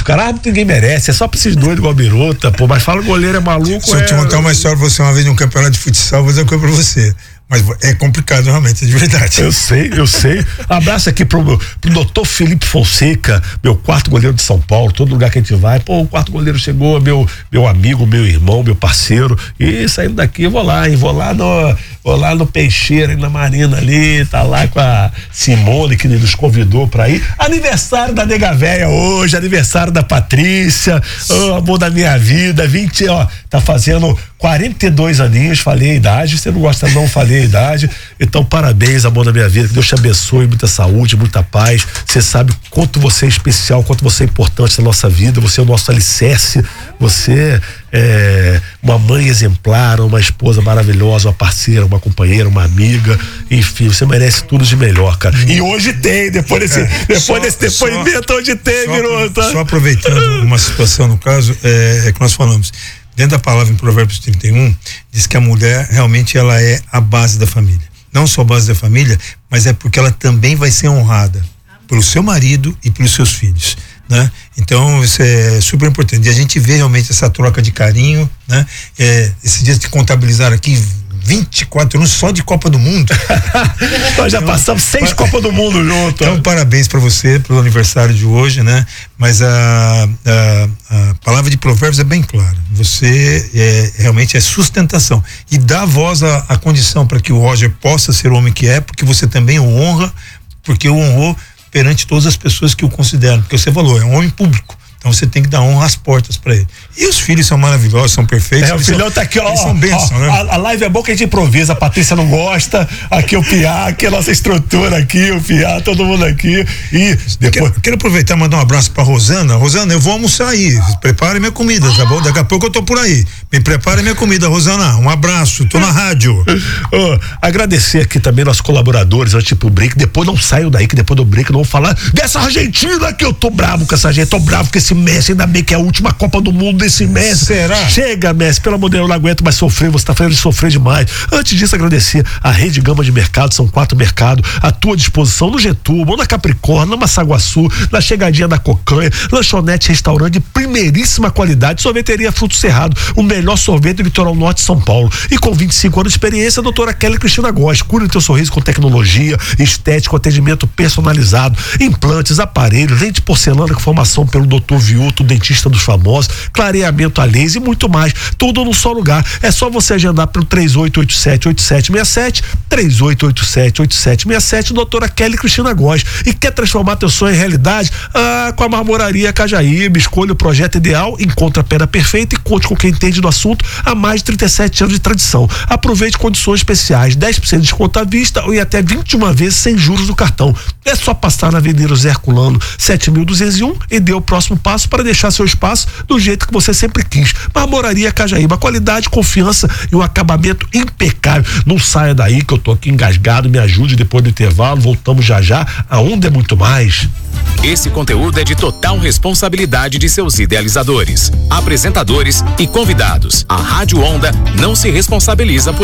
cara. Árbitro ninguém merece, é só pra esses doidos igual a Biruta, pô, mas fala o goleiro é maluco. Se eu te contar uma história pra você uma vez num campeonato de futsal, vou dizer uma coisa pra você. Mas é complicado realmente, é de verdade. Eu sei. Abraço aqui pro doutor Felipe Fonseca, meu quarto goleiro de São Paulo, todo lugar que a gente vai, pô, o quarto goleiro chegou, meu amigo, meu irmão, meu parceiro, e saindo daqui, eu vou lá no Peixeira, na Marina ali, tá lá com a Simone, que nos convidou pra ir. Aniversário da Nega Véia hoje, aniversário da Patrícia, amor da minha vida, tá fazendo 42 aninhos, falei a idade, você não gosta não, falei a idade, então parabéns, amor da minha vida, que Deus te abençoe, muita saúde, muita paz, você sabe quanto você é especial, quanto você é importante na nossa vida, você é o nosso alicerce, você é uma mãe exemplar, uma esposa maravilhosa, uma parceira, uma companheira, uma amiga, enfim, você merece tudo de melhor, cara. E hoje tem, depois desse depoimento, hoje tem, Biruta. Só aproveitando uma situação, no caso, é que nós falamos, dentro da palavra em Provérbios 31, diz que a mulher realmente ela é a base da família. Não só a base da família, mas é porque ela também vai ser honrada pelo seu marido e pelos seus filhos, né? Então isso é super importante. E a gente vê realmente essa troca de carinho, né? Esses dias de contabilizar aqui 24 anos só de Copa do Mundo. Nós já passamos 6 Copas do Mundo junto. Então, parabéns para você pelo aniversário de hoje, né? Mas a palavra de Provérbios é bem clara. Você realmente é sustentação e dá voz à condição para que o Roger possa ser o homem que é, porque você também o honra, porque o honrou perante todas as pessoas que o consideram, porque você falou, é um homem público. Então você tem que dar honra às portas pra ele. E os filhos são maravilhosos, são perfeitos. O filhão tá aqui, ó. São bênçãos, né? A live é boa que a gente improvisa, a Patrícia não gosta, aqui o Piá, aqui a nossa estrutura aqui, o Piá, todo mundo aqui. E depois... Quero aproveitar e mandar um abraço pra Rosana. Rosana, eu vou almoçar aí. Prepare minha comida, tá bom? Daqui a pouco eu tô por aí. Me prepare minha comida, Rosana. Um abraço, tô na rádio. Agradecer aqui também nossos colaboradores antes pro break. Depois não saiam daí, que depois do break não vou falar dessa Argentina que eu tô bravo com essa gente, tô bravo com esse Messi, ainda bem que é a última Copa do Mundo desse Messi. Será? Chega, Messi, pelo amor de Deus, eu não aguento mais sofrer, você tá fazendo de sofrer demais. Antes disso, agradecer a Rede Gama de Mercado, são 4 mercados à tua disposição, no Getúbal, na Capricórnio, na Massaguaçu, na Chegadinha da Cocanha, lanchonete, restaurante de primeiríssima qualidade, sorveteria Fruto Cerrado, o melhor sorvete do litoral norte de São Paulo. E com 25 anos de experiência, a doutora Kelly Cristina Góes, cura o teu sorriso com tecnologia, estético, atendimento personalizado, implantes, aparelhos, lente porcelana com formação pelo Dr. Viuto, dentista dos famosos, clareamento a laser e muito mais, tudo num só lugar. É só você agendar pelo 3887-8767, 3887-8767, doutora Kelly Cristina Góes. E quer transformar teu sonho em realidade? Com a Marmoraria Cajaíba, escolha o projeto ideal, encontre a pedra perfeita e conte com quem entende do assunto há mais de 37 anos de tradição. Aproveite condições especiais, 10% de desconto à vista ou até 21 vezes sem juros do cartão. É só passar na Avenida Zé Herculano 7201 e dê o próximo passo para deixar seu espaço do jeito que você sempre quis. Marmoraria Cajaíba, qualidade, confiança e um acabamento impecável. Não saia daí que eu tô aqui engasgado, me ajude depois do intervalo, voltamos já já, a onda é muito mais. Esse conteúdo é de total responsabilidade de seus idealizadores, apresentadores e convidados. A Rádio Onda não se responsabiliza por